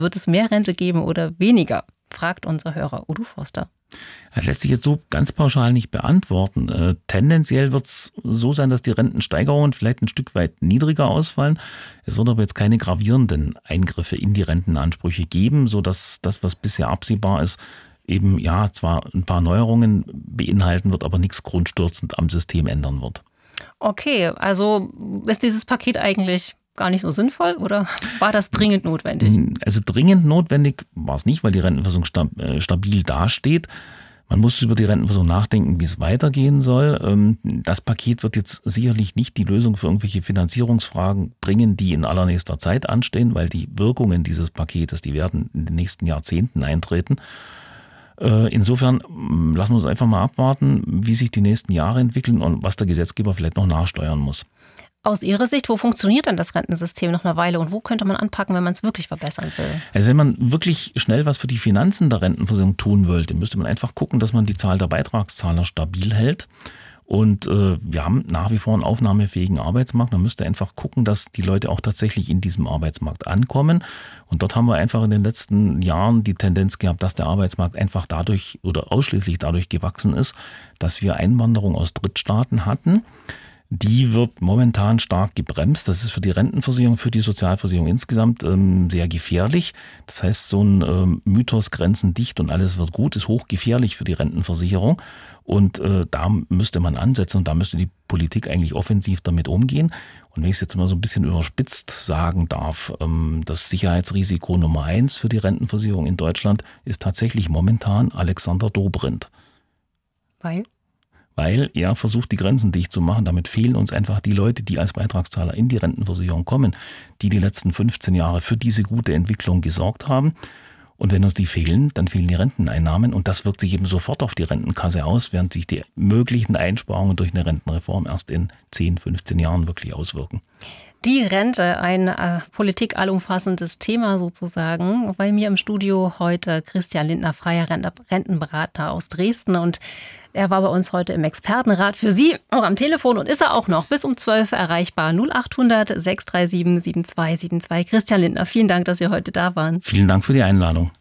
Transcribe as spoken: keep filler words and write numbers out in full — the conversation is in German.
Wird es mehr Rente geben oder weniger? Fragt unser Hörer Udo Forster. Das lässt sich jetzt so ganz pauschal nicht beantworten. Äh, tendenziell wird es so sein, dass die Rentensteigerungen vielleicht ein Stück weit niedriger ausfallen. Es wird aber jetzt keine gravierenden Eingriffe in die Rentenansprüche geben, sodass das, was bisher absehbar ist, eben ja zwar ein paar Neuerungen beinhalten wird, aber nichts grundstürzend am System ändern wird. Okay, also ist dieses Paket eigentlich gar nicht so sinnvoll oder war das dringend notwendig? Also dringend notwendig war es nicht, weil die Rentenversicherung stabil dasteht. Man muss über die Rentenversicherung nachdenken, wie es weitergehen soll. Das Paket wird jetzt sicherlich nicht die Lösung für irgendwelche Finanzierungsfragen bringen, die in allernächster Zeit anstehen, weil die Wirkungen dieses Paketes, die werden in den nächsten Jahrzehnten eintreten. Insofern lassen wir uns einfach mal abwarten, wie sich die nächsten Jahre entwickeln und was der Gesetzgeber vielleicht noch nachsteuern muss. Aus Ihrer Sicht, wo funktioniert denn das Rentensystem noch eine Weile und wo könnte man anpacken, wenn man es wirklich verbessern will? Also wenn man wirklich schnell was für die Finanzen der Rentenversicherung tun wollte, müsste man einfach gucken, dass man die Zahl der Beitragszahler stabil hält. Und äh, wir haben nach wie vor einen aufnahmefähigen Arbeitsmarkt. Man müsste einfach gucken, dass die Leute auch tatsächlich in diesem Arbeitsmarkt ankommen. Und dort haben wir einfach in den letzten Jahren die Tendenz gehabt, dass der Arbeitsmarkt einfach dadurch oder ausschließlich dadurch gewachsen ist, dass wir Einwanderung aus Drittstaaten hatten. Die wird momentan stark gebremst. Das ist für die Rentenversicherung, für die Sozialversicherung insgesamt ähm, sehr gefährlich. Das heißt, so ein ähm, Mythos, Grenzen dicht und alles wird gut, ist hochgefährlich für die Rentenversicherung. Und äh, da müsste man ansetzen und da müsste die Politik eigentlich offensiv damit umgehen. Und wenn ich es jetzt mal so ein bisschen überspitzt sagen darf, ähm, das Sicherheitsrisiko Nummer eins für die Rentenversicherung in Deutschland ist tatsächlich momentan Alexander Dobrindt. Weil? Weil er versucht, die Grenzen dicht zu machen. Damit fehlen uns einfach die Leute, die als Beitragszahler in die Rentenversicherung kommen, die die letzten fünfzehn Jahre für diese gute Entwicklung gesorgt haben. Und wenn uns die fehlen, dann fehlen die Renteneinnahmen und das wirkt sich eben sofort auf die Rentenkasse aus, während sich die möglichen Einsparungen durch eine Rentenreform erst in zehn, fünfzehn Jahren wirklich auswirken. Die Rente, ein äh, Politik allumfassendes Thema sozusagen. Bei mir im Studio heute Christian Lindner, freier Rentenberater aus Dresden, und er war bei uns heute im Expertenrat für Sie, auch am Telefon, und ist er auch noch bis um zwölf erreichbar. null achthundert sechs drei sieben sieben zwei sieben zwei. Christian Lindner, vielen Dank, dass Sie heute da waren. Vielen Dank für die Einladung.